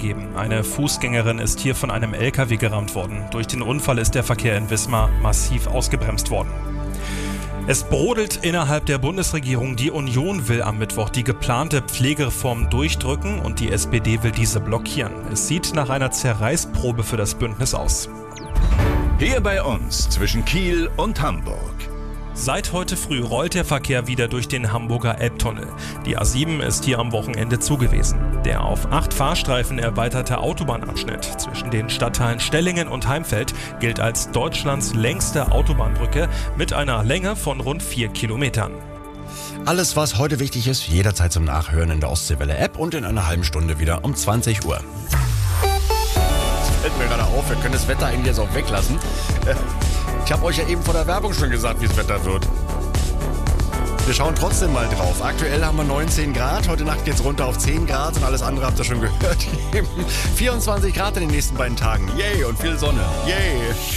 gegeben. Eine Fußgängerin ist hier von einem LKW gerammt worden. Durch den Unfall ist der Verkehr in Wismar massiv ausgebremst worden. Es brodelt innerhalb der Bundesregierung. Die Union will am Mittwoch die geplante Pflegereform durchdrücken und die SPD will diese blockieren. Es sieht nach einer Zerreißprobe für das Bündnis aus. Hier bei uns zwischen Kiel und Hamburg. Seit heute früh rollt der Verkehr wieder durch den Hamburger Elbtunnel. Die A7 ist hier am Wochenende zugewiesen. Der auf 8 Fahrstreifen erweiterte Autobahnabschnitt zwischen den Stadtteilen Stellingen und Heimfeld gilt als Deutschlands längste Autobahnbrücke mit einer Länge von rund 4 Kilometern. Alles, was heute wichtig ist, jederzeit zum Nachhören in der Ostseewelle-App und in einer halben Stunde wieder um 20 Uhr. Fällt mir gerade auf, wir können das Wetter eigentlich jetzt auch weglassen. Ich habe euch ja eben vor der Werbung schon gesagt, wie das Wetter wird. Wir schauen trotzdem mal drauf. Aktuell haben wir 19 Grad, heute Nacht geht's runter auf 10 Grad und alles andere habt ihr schon gehört. 24 Grad in den nächsten beiden Tagen. Yay, und viel Sonne. Yay.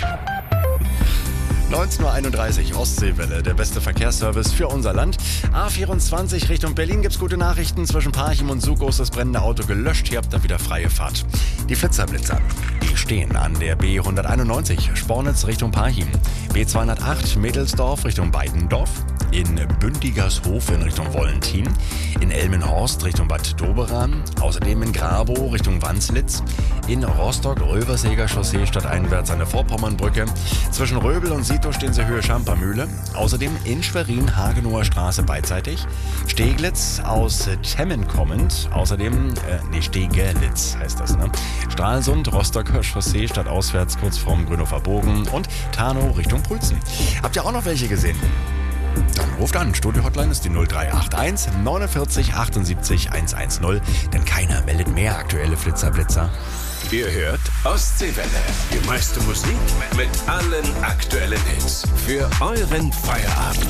19.31 Uhr, Ostseewelle, der beste Verkehrsservice für unser Land. A24 Richtung Berlin gibt's gute Nachrichten. Zwischen Parchim und Suckow ist das brennende Auto gelöscht. Hier habt ihr wieder freie Fahrt. Die Flitzerblitzer, die stehen an der B191 Spornitz Richtung Parchim. B208 Mädelsdorf Richtung Beidendorf. In Bündigershof in Richtung Wollentin. In Elmenhorst Richtung Bad Doberan. Außerdem in Grabow Richtung Wanslitz. In Rostock-Röversäger Chaussee stadteinwärts an der Vorpommernbrücke. Zwischen Röbel und Sito stehen sie Höhe Schampermühle. Außerdem in Schwerin Hagenower Straße beidseitig. Steglitz aus Temmen kommend. Außerdem, Stegelitz heißt das, ne? Stralsund, Rostocker Chaussee stadtauswärts kurz vorm Grünhofer Bogen. Und Tarnow Richtung Prützen. Habt ihr auch noch welche gesehen? Dann ruft an. Studio-Hotline ist die 0381 49 78 110. Denn keiner meldet mehr aktuelle Flitzerblitzer. Ihr hört Ostseewelle. Die meiste Musik mit allen aktuellen Hits. Für euren Feierabend.